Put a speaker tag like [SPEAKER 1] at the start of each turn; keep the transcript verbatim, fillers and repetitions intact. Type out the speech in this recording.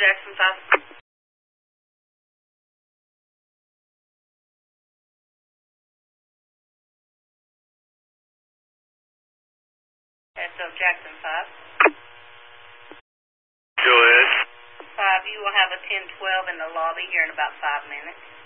[SPEAKER 1] Jackson five. S O Jackson five.
[SPEAKER 2] Go ahead.
[SPEAKER 1] five, you will have a ten twelve in the lobby here in about five minutes.